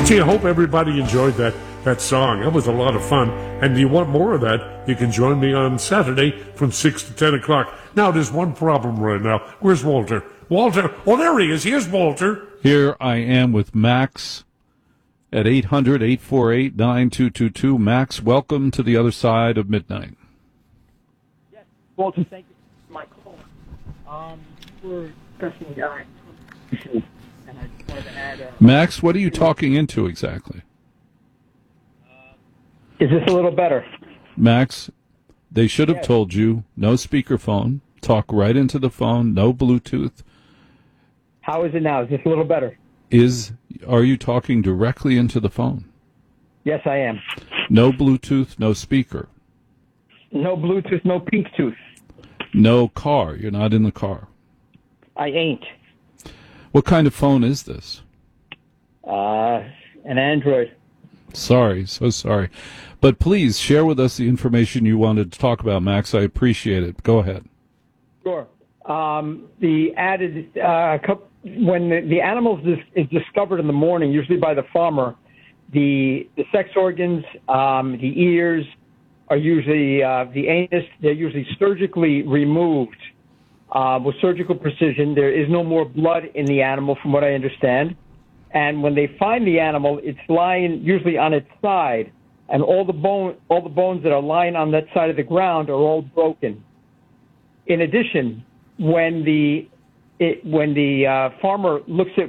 Gee, I hope everybody enjoyed that song. That was a lot of fun. And you want more of that, you can join me on Saturday from 6 to 10 o'clock. Now, there's one problem right now. Where's Walter? Walter. Oh, there he is. Here's Walter. Here I am with Max at 800-848-9222. Max, welcome to the other side of midnight. Yes, Walter, thank you for my call. We're discussing and I just wanted to add... Max, what are you talking into exactly? Is this a little better? Max, they should have told you no speakerphone, talk right into the phone, no Bluetooth. How is it now? Is this a little better? Are you talking directly into the phone? Yes, I am. No Bluetooth, no speaker. No Bluetooth, no pink tooth. No car. You're not in the car. I ain't. What kind of phone is this? An Android. Sorry, so sorry. But please share with us the information you wanted to talk about, Max. I appreciate it. Go ahead. Sure. The added when the animal is discovered in the morning, usually by the farmer, the sex organs, the ears are usually the anus. They're usually surgically removed with surgical precision. There is no more blood in the animal, from what I understand. And when they find the animal, it's lying usually on its side, and all the bones that are lying on that side of the ground are all broken. In addition, when the farmer looks at